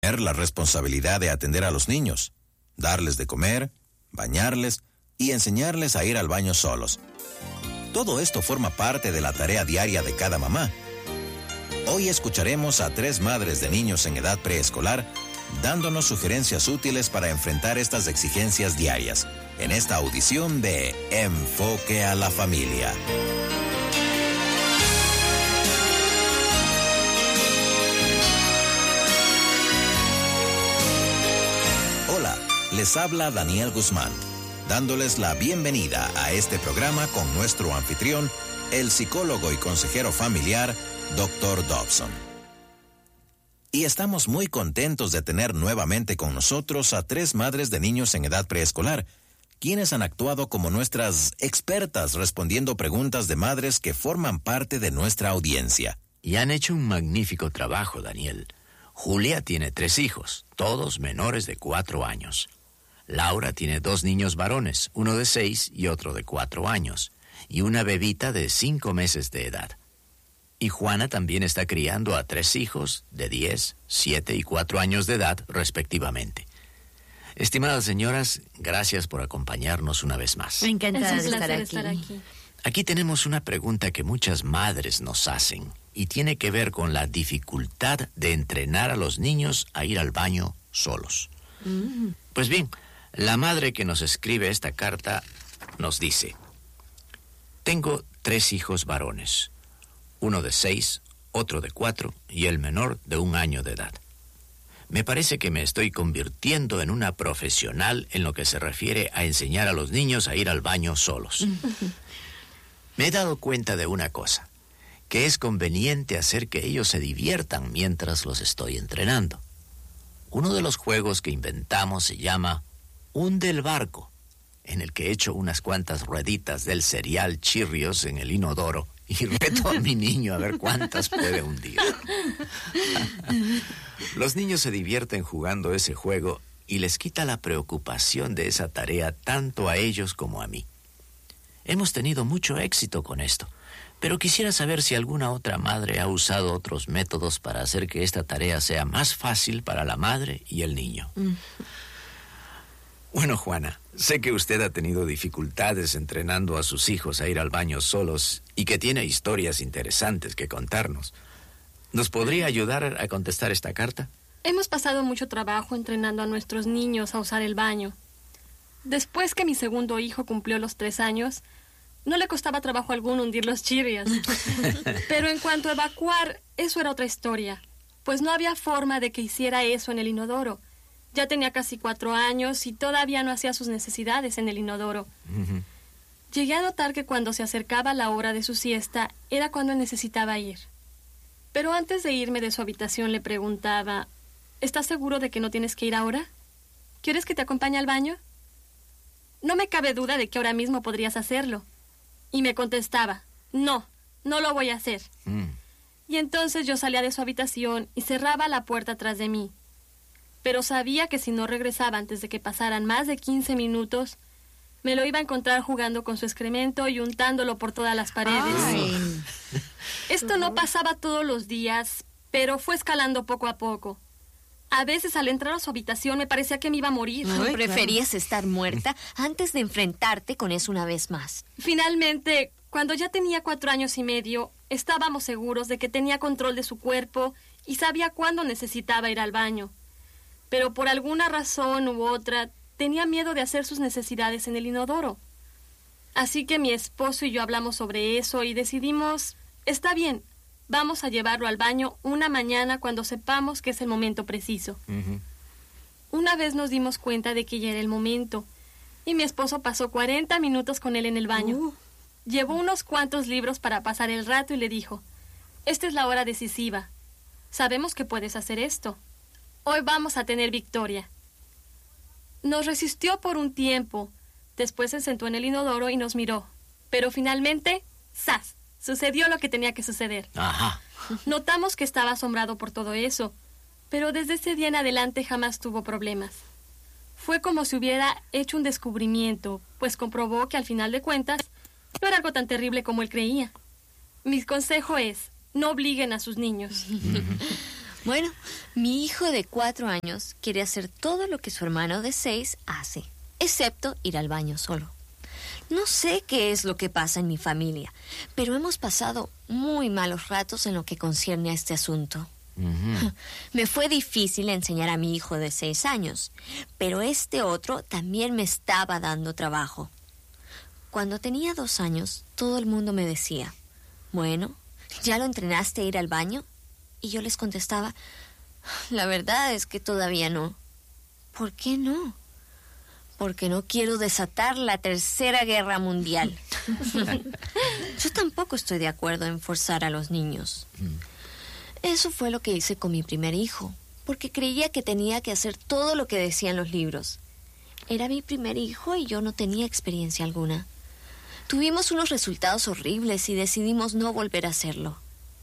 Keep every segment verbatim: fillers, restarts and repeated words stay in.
la responsabilidad de atender a los niños, darles de comer, bañarles y enseñarles a ir al baño solos. Todo esto forma parte de la tarea diaria de cada mamá. Hoy escucharemos a tres madres de niños en edad preescolar dándonos sugerencias útiles para enfrentar estas exigencias diarias en esta audición de Enfoque a la Familia. Hola, les habla Daniel Guzmán, dándoles la bienvenida a este programa con nuestro anfitrión, el psicólogo y consejero familiar, doctor Dobson. Y estamos muy contentos de tener nuevamente con nosotros a tres madres de niños en edad preescolar, quienes han actuado como nuestras expertas respondiendo preguntas de madres que forman parte de nuestra audiencia. Y han hecho un magnífico trabajo, Daniel. Julia tiene tres hijos, todos menores de cuatro años. Laura tiene dos niños varones, uno de seis y otro de cuatro años, y una bebita de cinco meses de edad. Y Juana también está criando a tres hijos de diez, siete y cuatro años de edad, respectivamente. Estimadas señoras, gracias por acompañarnos una vez más. Encantada Es de un estar placer aquí. estar aquí. Aquí tenemos una pregunta que muchas madres nos hacen y tiene que ver con la dificultad de entrenar a los niños a ir al baño solos. Mm. Pues bien, la madre que nos escribe esta carta nos dice: tengo tres hijos varones. Uno de seis, otro de cuatro y el menor de un año de edad. Me parece que me estoy convirtiendo en una profesional en lo que se refiere a enseñar a los niños a ir al baño solos. Me he dado cuenta de una cosa, que es conveniente hacer que ellos se diviertan mientras los estoy entrenando. Uno de los juegos que inventamos se llama Hunde el barco, en el que echo unas cuantas rueditas del cereal Cheerios en el inodoro y reto a mi niño a ver cuántas puede hundir. Los niños se divierten jugando ese juego y les quita la preocupación de esa tarea tanto a ellos como a mí. Hemos tenido mucho éxito con esto, pero quisiera saber si alguna otra madre ha usado otros métodos para hacer que esta tarea sea más fácil para la madre y el niño. Mm. Bueno, Juana, sé que usted ha tenido dificultades entrenando a sus hijos a ir al baño solos y que tiene historias interesantes que contarnos. ¿Nos podría ayudar a contestar esta carta? Hemos pasado mucho trabajo entrenando a nuestros niños a usar el baño. Después que mi segundo hijo cumplió los tres años, no le costaba trabajo alguno hundir los Cheerios. Pero en cuanto a evacuar, eso era otra historia, pues no había forma de que hiciera eso en el inodoro. Ya tenía casi cuatro años y todavía no hacía sus necesidades en el inodoro. Uh-huh. Llegué a notar que cuando se acercaba la hora de su siesta era cuando necesitaba ir. Pero antes de irme de su habitación le preguntaba: ¿estás seguro de que no tienes que ir ahora? ¿Quieres que te acompañe al baño? No me cabe duda de que ahora mismo podrías hacerlo. Y me contestaba: no, no lo voy a hacer. Mm. Y entonces yo salía de su habitación y cerraba la puerta tras de mí. Pero sabía que si no regresaba antes de que pasaran más de quince minutos, me lo iba a encontrar jugando con su excremento y untándolo por todas las paredes. Ay. Esto no pasaba todos los días, pero fue escalando poco a poco. A veces al entrar a su habitación me parecía que me iba a morir. Ay, ¿preferías claro. estar muerta antes de enfrentarte con eso una vez más? Finalmente, cuando ya tenía cuatro años y medio, estábamos seguros de que tenía control de su cuerpo y sabía cuándo necesitaba ir al baño. Pero por alguna razón u otra, tenía miedo de hacer sus necesidades en el inodoro. Así que mi esposo y yo hablamos sobre eso y decidimos: está bien, vamos a llevarlo al baño una mañana cuando sepamos que es el momento preciso. Uh-huh. Una vez nos dimos cuenta de que ya era el momento, y mi esposo pasó cuarenta minutos con él en el baño. Uh. Llevó unos cuantos libros para pasar el rato y le dijo: esta es la hora decisiva. Sabemos que puedes hacer esto. Hoy vamos a tener victoria. Nos resistió por un tiempo. Después se sentó en el inodoro y nos miró. Pero finalmente, ¡zas!, sucedió lo que tenía que suceder. Ajá. Notamos que estaba asombrado por todo eso, pero desde ese día en adelante jamás tuvo problemas. Fue como si hubiera hecho un descubrimiento, pues comprobó que al final de cuentas no era algo tan terrible como él creía. Mi consejo es: no obliguen a sus niños. Bueno, mi hijo de cuatro años quiere hacer todo lo que su hermano de seis hace, excepto ir al baño solo. No sé qué es lo que pasa en mi familia, pero hemos pasado muy malos ratos en lo que concierne a este asunto. Uh-huh. Me fue difícil enseñar a mi hijo de seis años, pero este otro también me estaba dando trabajo. Cuando tenía dos años, todo el mundo me decía, bueno, ¿ya lo entrenaste a ir al baño? Y yo les contestaba, la verdad es que todavía no. ¿Por qué no? Porque no quiero desatar la tercera guerra mundial. Yo tampoco estoy de acuerdo en forzar a los niños. Eso fue lo que hice con mi primer hijo, porque creía que tenía que hacer todo lo que decían los libros. Era mi primer hijo y yo no tenía experiencia alguna. Tuvimos unos resultados horribles y decidimos no volver a hacerlo.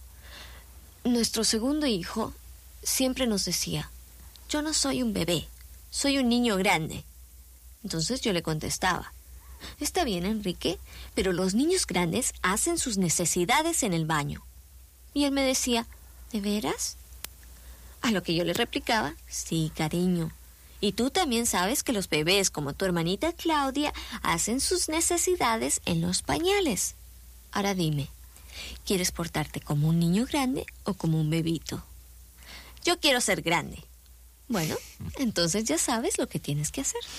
Nuestro segundo hijo siempre nos decía, yo no soy un bebé, soy un niño grande. Entonces yo le contestaba, está bien, Enrique, pero los niños grandes hacen sus necesidades en el baño. Y él me decía, ¿de veras? A lo que yo le replicaba, sí, cariño. Y tú también sabes que los bebés, como tu hermanita Claudia, hacen sus necesidades en los pañales. Ahora dime, ¿quieres portarte como un niño grande o como un bebito? Yo quiero ser grande. Bueno, entonces ya sabes lo que tienes que hacer.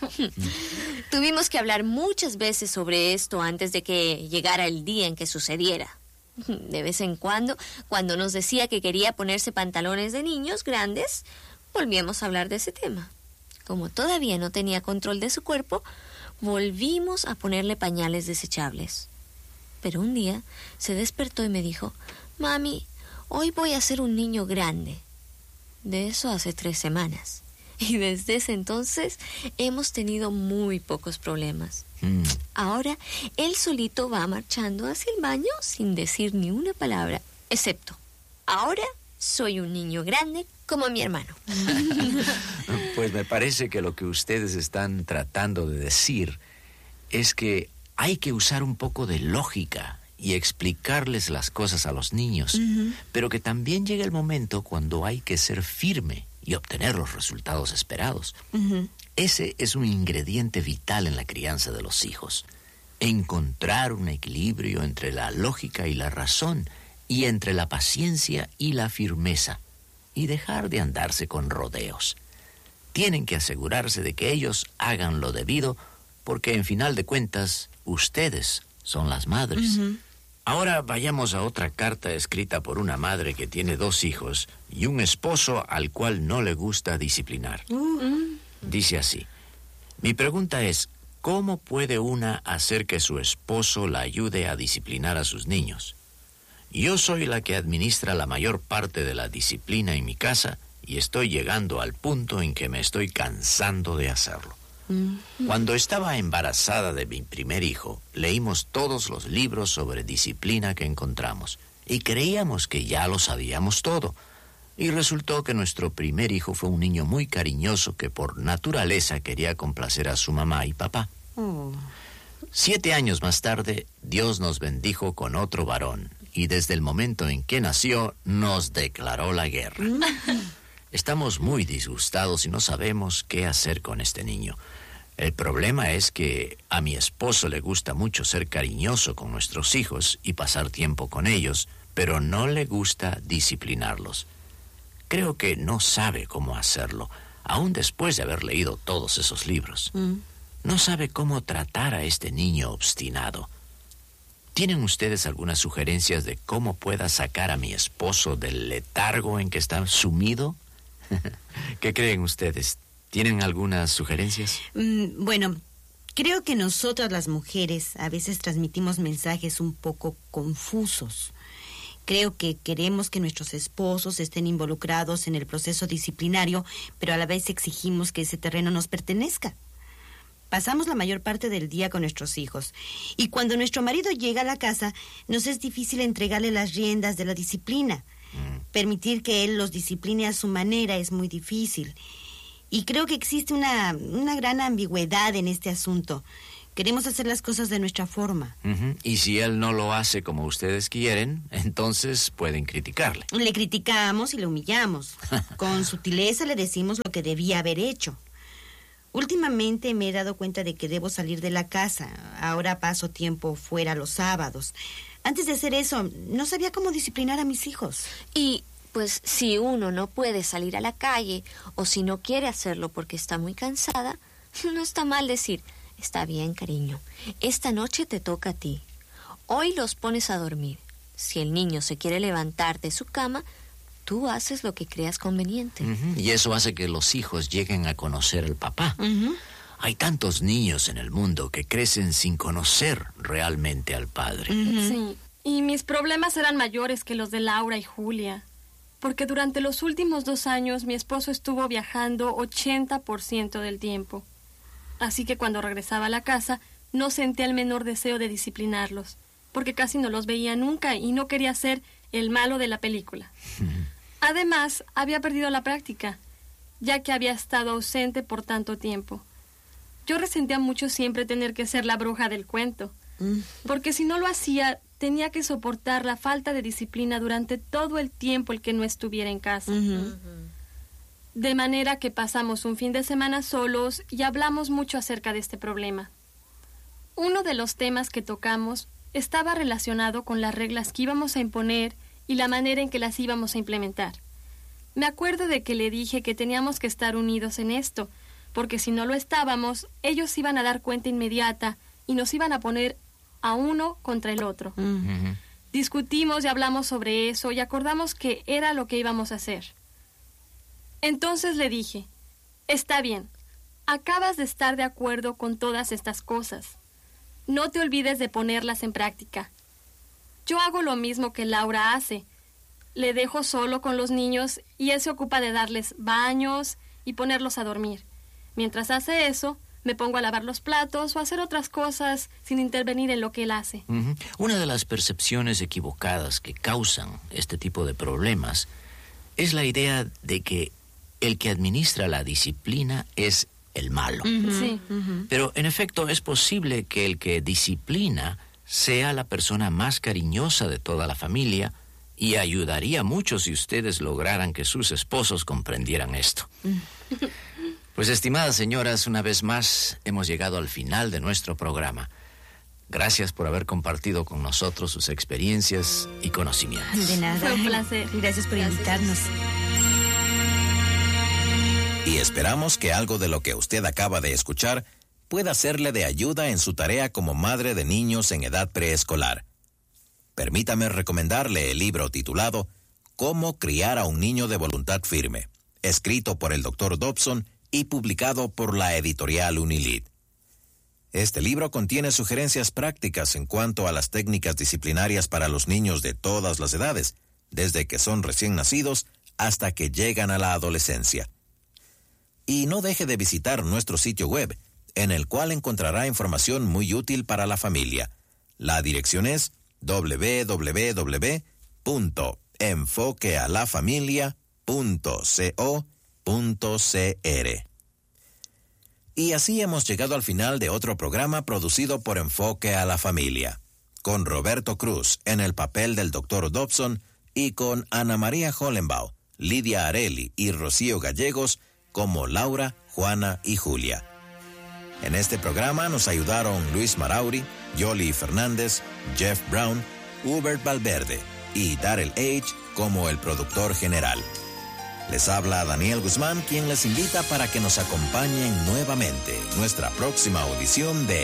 Tuvimos que hablar muchas veces sobre esto antes de que llegara el día en que sucediera. De vez en cuando, cuando nos decía que quería ponerse pantalones de niños grandes, volvíamos a hablar de ese tema. Como todavía no tenía control de su cuerpo, volvimos a ponerle pañales desechables. Pero un día se despertó y me dijo, mami, hoy voy a ser un niño grande. De eso hace tres semanas. Y desde ese entonces hemos tenido muy pocos problemas. Mm. Ahora, él solito va marchando hacia el baño sin decir ni una palabra, excepto, ahora soy un niño grande como mi hermano. Pues me parece que lo que ustedes están tratando de decir es que hay que usar un poco de lógica y explicarles las cosas a los niños, uh-huh. pero que también llega el momento cuando hay que ser firme y obtener los resultados esperados. Uh-huh. Ese es un ingrediente vital en la crianza de los hijos. Encontrar un equilibrio entre la lógica y la razón, y entre la paciencia y la firmeza, y dejar de andarse con rodeos. Tienen que asegurarse de que ellos hagan lo debido, porque en final de cuentas, ustedes son las madres. Uh-huh. Ahora vayamos a otra carta escrita por una madre que tiene dos hijos y un esposo al cual no le gusta disciplinar. Uh-huh. Dice así, mi pregunta es, ¿cómo puede una hacer que su esposo la ayude a disciplinar a sus niños? Yo soy la que administra la mayor parte de la disciplina en mi casa y estoy llegando al punto en que me estoy cansando de hacerlo. Mm. Cuando estaba embarazada de mi primer hijo, leímos todos los libros sobre disciplina que encontramos y creíamos que ya lo sabíamos todo. Y resultó que nuestro primer hijo fue un niño muy cariñoso que por naturaleza quería complacer a su mamá y papá. Oh. Siete años más tarde, Dios nos bendijo con otro varón. Y desde el momento en que nació, nos declaró la guerra. Estamos muy disgustados y no sabemos qué hacer con este niño. El problema es que a mi esposo le gusta mucho ser cariñoso con nuestros hijos y pasar tiempo con ellos, pero no le gusta disciplinarlos. Creo que no sabe cómo hacerlo, aún después de haber leído todos esos libros. Mm. No sabe cómo tratar a este niño obstinado. ¿Tienen ustedes algunas sugerencias de cómo pueda sacar a mi esposo del letargo en que está sumido? ¿Qué creen ustedes? ¿Tienen algunas sugerencias? Mm, bueno, creo que nosotras las mujeres a veces transmitimos mensajes un poco confusos. Creo que queremos que nuestros esposos estén involucrados en el proceso disciplinario, pero a la vez exigimos que ese terreno nos pertenezca. Pasamos la mayor parte del día con nuestros hijos. Y cuando nuestro marido llega a la casa, nos es difícil entregarle las riendas de la disciplina. Mm. Permitir que él los discipline a su manera es muy difícil. Y creo que existe una, una gran ambigüedad en este asunto. Queremos hacer las cosas de nuestra forma. Uh-huh. Y si él no lo hace como ustedes quieren, entonces pueden criticarle. Le criticamos y le humillamos. Con sutileza le decimos lo que debía haber hecho. Últimamente me he dado cuenta de que debo salir de la casa. Ahora paso tiempo fuera los sábados. Antes de hacer eso, no sabía cómo disciplinar a mis hijos. Y, pues, si uno no puede salir a la calle o si no quiere hacerlo porque está muy cansada, no está mal decir: está bien, cariño, esta noche te toca a ti. Hoy los pones a dormir. Si el niño se quiere levantar de su cama, tú haces lo que creas conveniente. Uh-huh. Y eso hace que los hijos lleguen a conocer al papá. Uh-huh. Hay tantos niños en el mundo que crecen sin conocer realmente al padre. Uh-huh. Sí, y mis problemas eran mayores que los de Laura y Julia, porque durante los últimos dos años mi esposo estuvo viajando ochenta por ciento del tiempo. Así que cuando regresaba a la casa no sentía el menor deseo de disciplinarlos, porque casi no los veía nunca y no quería ser el malo de la película. Además, había perdido la práctica, ya que había estado ausente por tanto tiempo. Yo resentía mucho siempre tener que ser la bruja del cuento, porque si no lo hacía, tenía que soportar la falta de disciplina durante todo el tiempo el que no estuviera en casa. Uh-huh. De manera que pasamos un fin de semana solos y hablamos mucho acerca de este problema. Uno de los temas que tocamos estaba relacionado con las reglas que íbamos a imponer y la manera en que las íbamos a implementar. Me acuerdo de que le dije que teníamos que estar unidos en esto, porque si no lo estábamos, ellos iban a dar cuenta inmediata y nos iban a poner a uno contra el otro. Uh-huh. Discutimos y hablamos sobre eso y acordamos que era lo que íbamos a hacer. Entonces le dije: está bien, acabas de estar de acuerdo con todas estas cosas. No te olvides de ponerlas en práctica. Yo hago lo mismo que Laura hace. Le dejo solo con los niños y él se ocupa de darles baños y ponerlos a dormir. Mientras hace eso, me pongo a lavar los platos o a hacer otras cosas sin intervenir en lo que él hace. Uh-huh. Una de las percepciones equivocadas que causan este tipo de problemas es la idea de que el que administra la disciplina es el malo. Uh-huh. Sí. Uh-huh. Pero en efecto es posible que el que disciplina sea la persona más cariñosa de toda la familia, y ayudaría mucho si ustedes lograran que sus esposos comprendieran esto. Pues, estimadas señoras, una vez más hemos llegado al final de nuestro programa. Gracias por haber compartido con nosotros sus experiencias y conocimientos. De nada. Fue un placer. Gracias por Gracias. invitarnos. Y esperamos que algo de lo que usted acaba de escuchar pueda serle de ayuda en su tarea como madre de niños en edad preescolar. Permítame recomendarle el libro titulado Cómo criar a un niño de voluntad firme, escrito por el doctor Dobson y publicado por la editorial Unilid. Este libro contiene sugerencias prácticas en cuanto a las técnicas disciplinarias para los niños de todas las edades, desde que son recién nacidos hasta que llegan a la adolescencia. Y no deje de visitar nuestro sitio web, en el cual encontrará información muy útil para la familia. La dirección es doble u doble u doble u punto enfoque a la familia punto co punto c r. Y así hemos llegado al final de otro programa producido por Enfoque a la Familia, con Roberto Cruz en el papel del doctor Dobson y con Ana María Hollenbaugh, Lidia Areli y Rocío Gallegos como Laura, Juana y Julia. En este programa nos ayudaron Luis Marauri, Yoli Fernández, Jeff Brown, Hubert Valverde y Darrell H. como el productor general. Les habla Daniel Guzmán, quien les invita para que nos acompañen nuevamente en nuestra próxima audición de